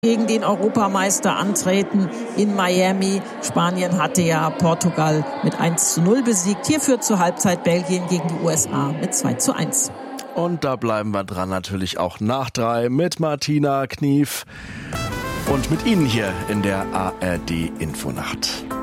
gegen den Europameister antreten in Miami. Spanien hatte ja Portugal mit 1:0 besiegt. Hier führt zur Halbzeit Belgien gegen die USA mit 2:1. Und da bleiben wir dran, natürlich auch nach 3 mit Martina Knief und mit Ihnen hier in der ARD Infonacht.